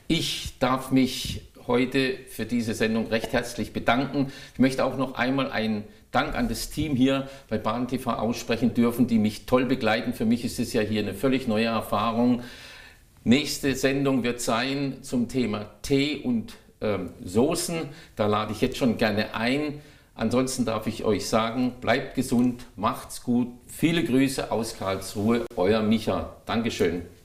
Ich darf mich heute für diese Sendung recht herzlich bedanken. Ich möchte auch noch einmal einen Dank an das Team hier bei Bahn TV aussprechen dürfen, die mich toll begleiten. Für mich ist es ja hier eine völlig neue Erfahrung. Nächste Sendung wird sein zum Thema Tee und Soßen. Da lade ich jetzt schon gerne ein. Ansonsten darf ich euch sagen, bleibt gesund, macht's gut. Viele Grüße aus Karlsruhe, euer Micha. Dankeschön.